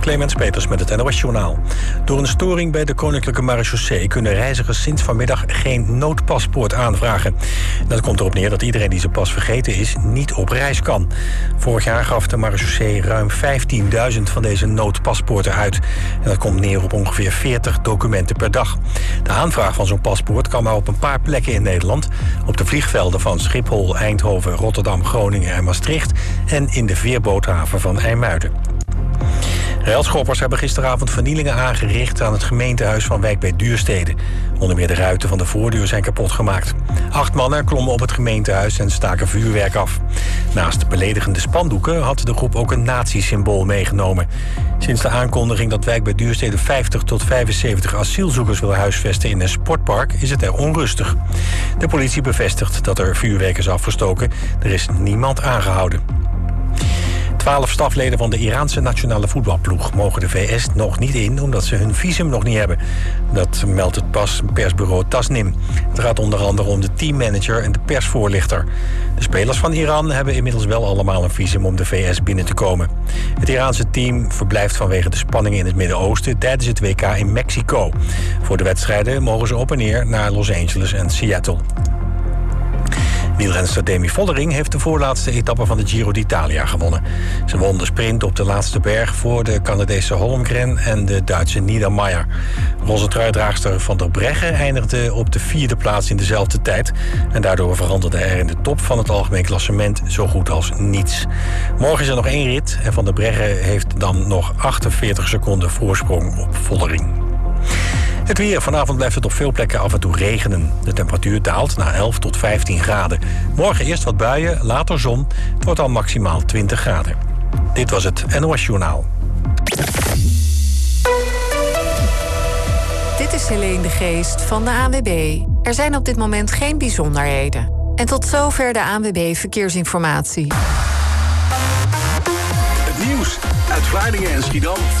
Clemens Peters met het NOS-journaal. Door een storing bij de Koninklijke Marechaussee kunnen reizigers sinds vanmiddag geen noodpaspoort aanvragen. Dat komt erop neer dat iedereen die zijn pas vergeten is niet op reis kan. Vorig jaar gaf de Marechaussee ruim 15.000 van deze noodpaspoorten uit. En dat komt neer op ongeveer 40 documenten per dag. De aanvraag van zo'n paspoort kan maar op een paar plekken in Nederland. Op de vliegvelden van Schiphol, Eindhoven, Rotterdam, Groningen en Maastricht. En in de veerboothaven van IJmuiden. Relschoppers hebben gisteravond vernielingen aangericht aan het gemeentehuis van Wijk bij Duurstede. Onder meer de ruiten van de voordeur zijn kapot gemaakt. 8 mannen klommen op het gemeentehuis en staken vuurwerk af. Naast de beledigende spandoeken had de groep ook een nazi-symbool meegenomen. Sinds de aankondiging dat Wijk bij Duurstede 50 tot 75 asielzoekers wil huisvesten in een sportpark is het er onrustig. De politie bevestigt dat er vuurwerk is afgestoken. Er is niemand aangehouden. 12 stafleden van de Iraanse nationale voetbalploeg mogen de VS nog niet in omdat ze hun visum nog niet hebben. Dat meldt het persbureau Tasnim. Het gaat onder andere om de teammanager en de persvoorlichter. De spelers van Iran hebben inmiddels wel allemaal een visum om de VS binnen te komen. Het Iraanse team verblijft vanwege de spanningen in het Midden-Oosten tijdens het WK in Mexico. Voor de wedstrijden mogen ze op en neer naar Los Angeles en Seattle. Wielrenster Demi Vollering heeft de voorlaatste etappe van de Giro d'Italia gewonnen. Ze won de sprint op de laatste berg voor de Canadese Holmgren en de Duitse Niedermayer. Roze truidraagster Van der Breggen eindigde op de 4e plaats in dezelfde tijd. En daardoor veranderde er in de top van het algemeen klassement zo goed als niets. Morgen is er nog 1 rit en Van der Breggen heeft dan nog 48 seconden voorsprong op Vollering. Het weer. Vanavond blijft het op veel plekken af en toe regenen. De temperatuur daalt naar 11 tot 15 graden. Morgen eerst wat buien, later zon. Het wordt al maximaal 20 graden. Dit was het NOS Journaal. Dit is Helene de Geest van de ANWB. Er zijn op dit moment geen bijzonderheden. En tot zover de ANWB Verkeersinformatie. Het nieuws uit Vlaardingen en Schiedam.